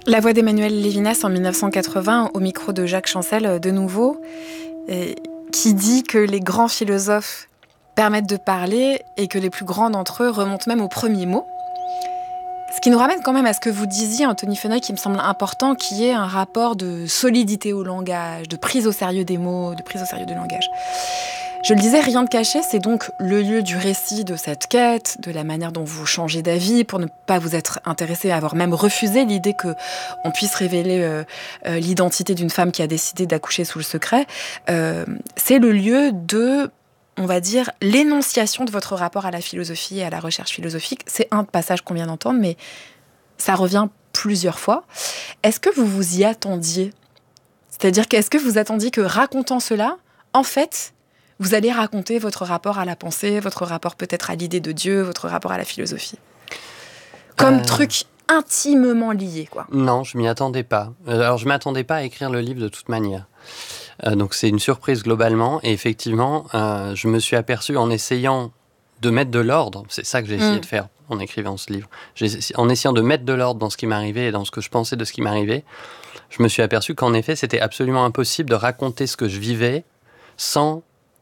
La voix d'Emmanuel Lévinas en 1980, au micro de Jacques Chancel, de nouveau, qui dit que les grands philosophes permettent de parler et que les plus grands d'entre eux remontent même au premier mot. Ce qui nous ramène quand même à ce que vous disiez, Anthony Feneuil, qui me semble important, qui est un rapport de solidité au langage, de prise au sérieux des mots, de prise au sérieux du langage. Je le disais, Rien de caché, c'est donc le lieu du récit de cette quête, de la manière dont vous changez d'avis pour ne pas vous être intéressé, avoir même refusé l'idée qu'on puisse révéler l'identité d'une femme qui a décidé d'accoucher sous le secret. C'est le lieu de, on va dire, l'énonciation de votre rapport à la philosophie et à la recherche philosophique. C'est un passage qu'on vient d'entendre, mais ça revient plusieurs fois. Est-ce que vous vous y attendiez ? C'est-à-dire qu'est-ce que vous attendiez que, racontant cela, en fait, vous allez raconter votre rapport à la pensée, votre rapport peut-être à l'idée de Dieu, votre rapport à la philosophie. Comme truc intimement lié, quoi. Non, je m'y attendais pas. Alors, je m'attendais pas à écrire le livre de toute manière. Donc, c'est une surprise globalement. Et effectivement, je me suis aperçu en essayant de mettre de l'ordre, c'est ça que j'ai essayé de faire en écrivant ce livre, en essayant de mettre de l'ordre dans ce qui m'arrivait et dans ce que je pensais de ce qui m'arrivait, je me suis aperçu qu'en effet, c'était absolument impossible de raconter ce que je vivais sans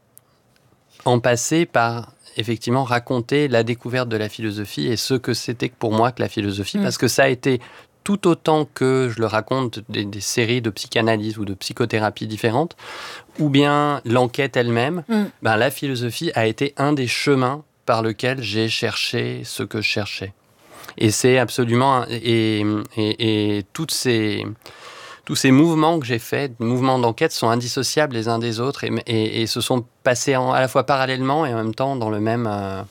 en passer par, effectivement, raconter la découverte de la philosophie et ce que c'était pour moi que la philosophie, parce que ça a été tout autant que je le raconte des séries de psychanalyse ou de psychothérapie différentes, ou bien l'enquête elle-même, la philosophie a été un des chemins par lequel j'ai cherché ce que je cherchais. Et c'est absolument... Et tous ces mouvements que j'ai faits, mouvements d'enquête, sont indissociables les uns des autres et se sont passés à la fois parallèlement et en même temps dans le même...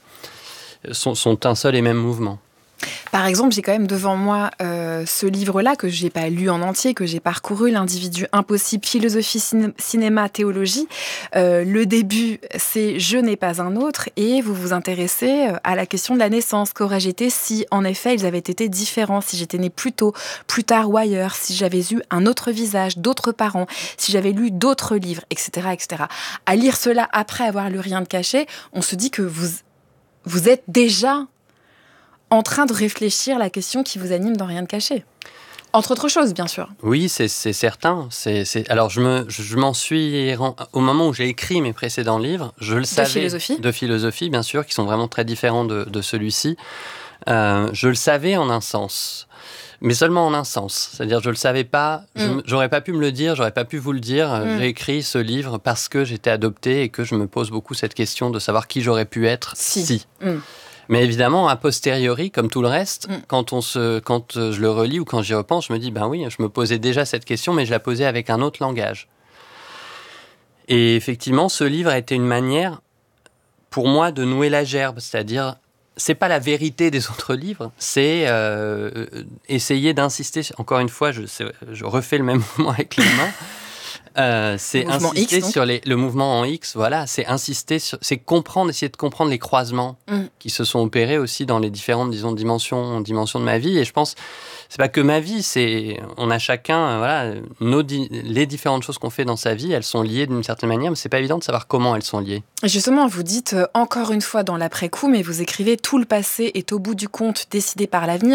sont un seul et même mouvement. Par exemple, j'ai quand même devant moi ce livre-là que je n'ai pas lu en entier, que j'ai parcouru, L'individu impossible, philosophie, cinéma, théologie. Le début, c'est « Je n'ai pas un autre » et vous vous intéressez à la question de la naissance. Qu'aurais-je été si, en effet, ils avaient été différents, si j'étais née plus tôt, plus tard ou ailleurs, si j'avais eu un autre visage, d'autres parents, si j'avais lu d'autres livres, etc., etc. À lire cela après avoir lu Rien de caché, on se dit que vous êtes déjà en train de réfléchir à la question qui vous anime dans Rien de caché. Entre autres choses, bien sûr. Oui, c'est certain. Alors, je m'en suis... Au moment où j'ai écrit mes précédents livres, je le savais... De philosophie, bien sûr, qui sont vraiment très différents de celui-ci. Je le savais en un sens, mais seulement en un sens. C'est-à-dire, je le savais pas... J'aurais pas pu me le dire, j'aurais pas pu vous le dire. J'ai écrit ce livre parce que j'étais adopté et que je me pose beaucoup cette question de savoir qui j'aurais pu être si. Mais évidemment, a posteriori, comme tout le reste, quand je le relis ou quand j'y repense, je me dis, ben oui, je me posais déjà cette question, mais je la posais avec un autre langage. Et effectivement, ce livre a été une manière, pour moi, de nouer la gerbe. C'est-à-dire, c'est pas la vérité des autres livres, c'est essayer d'insister, encore une fois, je refais le même mouvement avec les mains, c'est insister X, sur le mouvement en X, voilà, c'est insister sur, c'est essayer de comprendre les croisements qui se sont opérés aussi dans les différentes, disons, dimensions de ma vie. Et je pense, c'est pas que ma vie, on a chacun, voilà, les différentes choses qu'on fait dans sa vie, elles sont liées d'une certaine manière, mais c'est pas évident de savoir comment elles sont liées. Justement, vous dites encore une fois dans l'après-coup, mais vous écrivez « Tout le passé est au bout du compte décidé par l'avenir ».